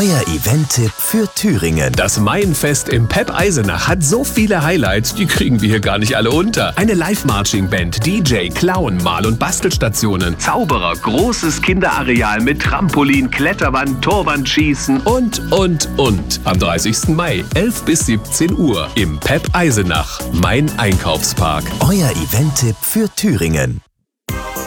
Euer Event-Tipp für Thüringen. Das Mainfest im Pep Eisenach hat so viele Highlights, die kriegen wir hier gar nicht alle unter. Eine Live-Marching-Band, DJ, Clown, Mal- und Bastelstationen, Zauberer, großes Kinderareal mit Trampolin, Kletterwand, Torwandschießen und. Am 30. Mai, 11 bis 17 Uhr im Pep Eisenach, Main Einkaufspark. Euer Event-Tipp für Thüringen.